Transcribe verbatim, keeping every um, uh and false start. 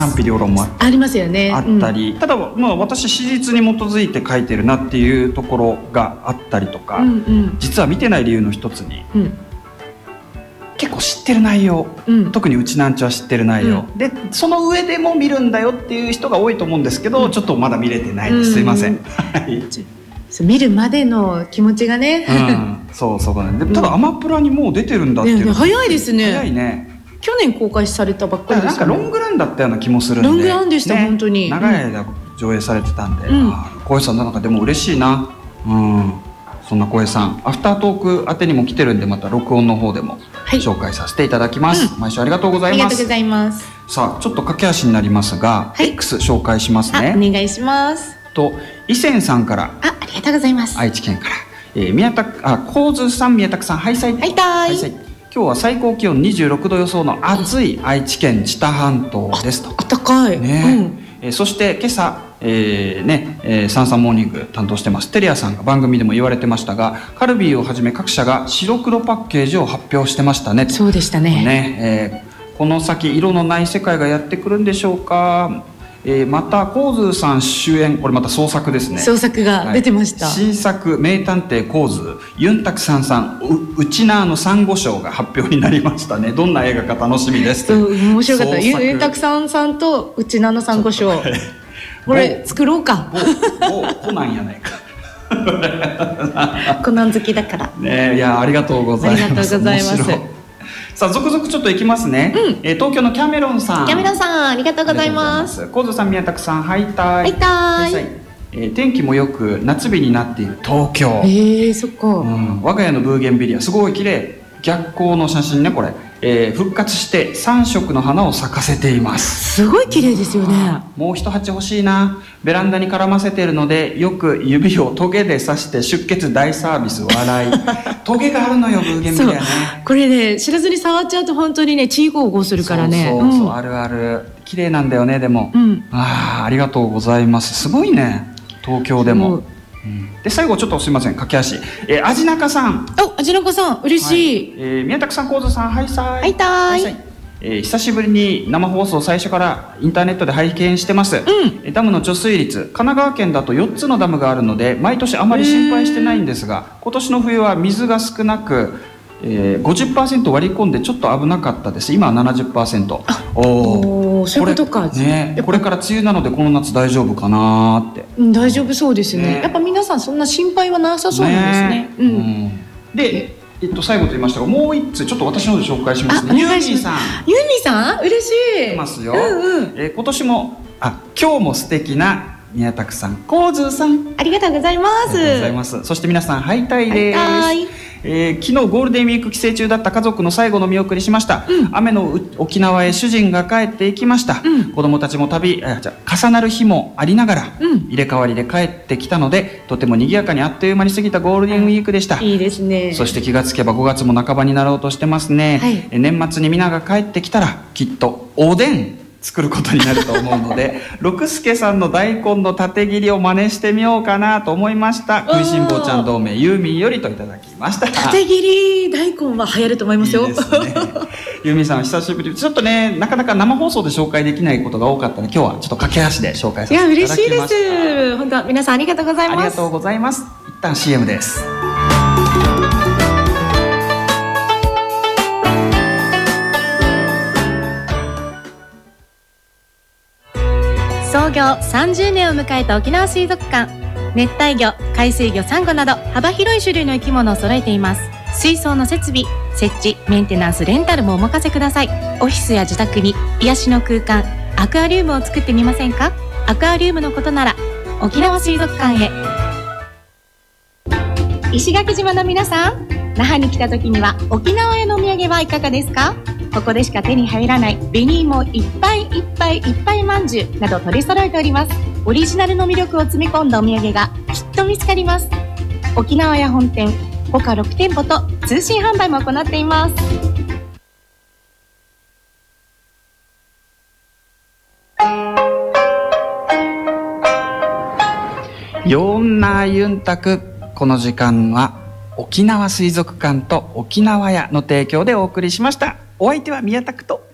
賛否両論も あ, ありますよね。 あったり、うん、ただ、まあ、私史実に基づいて書いてるなっていうところがあったりとか、うんうん、実は見てない理由の一つに、うん、結構知ってる内容、うん、特にうちなんちは知ってる内容、うん、でその上でも見るんだよっていう人が多いと思うんですけど、うん、ちょっとまだ見れてないです、すいません、うんうん、見るまでの気持ちがね、 うん、そうそうだね。でただアマプラにもう出てるんだっていうの、 ね、早いですね。 早いね。 去年公開されたばっかりですよね。 なんかロングランだったような気もするんで、 ロングランでした、ね、本当に長い間上映されてたんで、うん、小江さんなんかでも嬉しいな、うん、そんな小江さんアフタートーク宛てにも来てるんで、また録音の方でも紹介させていただきます、はい、毎週ありがとうございます。 ありがとうございます。 さあちょっと駆け足になりますが、はい、X 紹介しますね。 お願いします。 と伊勢さんから、 あ、ありがとうございます。 愛知県から、えー、宮田あ神津さん、宮田さん、はいさいはいたーい、はいさい。 今日は最高気温にじゅうろくど予想の暑い愛知県知多半島ですと。 あったかい、 ね、うん、えー、そして今朝、えーねえー、サンサンモーニング担当してますテレアさんが番組でも言われてましたが、カルビーをはじめ各社が白黒パッケージを発表してましたね。 そうでしたね。 ね、えー、この先色のない世界がやってくるんでしょうか。えー、また神津さん主演、これまた創作ですね。 創作が出てました、はい、 新作名探偵神津ユンタクさんさん う, うちなーのサンゴ礁が発表になりましたね。どんな映画か楽しみです。 そう面白かった。ユンタクさんさんとうちなーのサンゴ礁、これ作ろうか。 もうコナンやないか。 コナン好きだからね。いやありがとうございます。 ありがとうございます。 さあ続々ちょっといきますね、うん、えー、東京のキャメロンさん、 キャメロンさんありがとうございます。 神津さん、宮田さん、はいたい、 はいたい、 えー、天気もよく夏日になっている東京。 えー、そっか、 うん、我が家のブーゲンビリアすごい綺麗。逆光の写真ねこれ、えー、復活してさん色の花を咲かせています。 すごい綺麗ですよね。 もう一鉢欲しいな。ベランダに絡ませているのでよく指をトゲで刺して出血大サービス笑い。トゲがあるのよブーゲンビリアね。 これね知らずに触っちゃうと本当にねチーゴーゴーするからね。 そうそうそう、うん、あるある。綺麗なんだよねでも、うん、あ, ありがとうございます。すごいね東京でも。うん、で最後ちょっとすいません駆け足、えー、味中さん、 お味中さん嬉しい、 はい、えー、宮田さん、神津さん、はいさい、 はいたーい、 えー、久しぶりに生放送最初からインターネットで拝見してます、うん、ダムの貯水率神奈川県だとよっつのダムがあるので毎年あまり心配してないんですが、今年の冬は水が少なく、えー、ごじゅっパーセント 割り込んでちょっと危なかったです。今は ななじゅっパーセント。 おお、そういうことか。 これ、ね、これから梅雨なのでこの夏大丈夫かなって、 うん、大丈夫そうですね、ね。やっぱ皆さんそんな心配はなさそうなんですね、ね、うんうん、 で、えっと、最後と言いましたがもう一つちょっと私の方で紹介しますね。ユーミンさん、 ユーミンさん嬉しい。 いますよ、 うんうん、 えー、今年もあ今日も素敵な宮田さん、神津さん、 ありがとうございます。 ありがとうございます。そして皆さんハイタイです。 はい、 えー、昨日ゴールデンウィーク帰省中だった家族の最後の見送りしました、うん、雨の沖縄へ主人が帰っていきました、うん、子供たちも旅あじゃ重なる日もありながら、うん、入れ替わりで帰ってきたのでとても賑やかにあっという間に過ぎたゴールデンウィークでした、 うん、いいですね。 そして気がつけばごがつも半ばになろうとしてますね、はい、え年末に皆が帰ってきたらきっとおでん作ることになると思うので六助さんの大根の縦切りを真似してみようかなと思いました。食いしん坊ちゃん同盟ユーミンよりといただきました。 縦切り大根は流行ると思いますよ。いいですね。 ユーミンさん久しぶり。ちょっとねなかなか生放送で紹介できないことが多かったので今日はちょっと駆け足で紹介させていただきました。 いや嬉しいです。本当皆さんありがとうございます。 ありがとうございます。一旦 シーエム です。 創業さんじゅうねんを迎えた沖縄水族館。熱帯魚、海水魚、サンゴなど幅広い種類の生き物を揃えています。水槽の設備、設置、メンテナンス、レンタルもお任せください。オフィスや自宅に癒しの空間、アクアリウムを作ってみませんか？アクアリウムのことなら沖縄水族館へ。石垣島の皆さん、那覇に来た時には沖縄へのお土産はいかがですか？ここでしか手に入らない紅芋いっぱいいっぱいいっぱいまんじゅうなど取り揃えております。オリジナルの魅力を詰め込んだお土産がきっと見つかります。沖縄屋本店他ろくてんぽと通信販売も行っています。 よんなユンタク。この時間は沖縄水族館と沖縄屋の提供でお送りしました。お相手は宮田と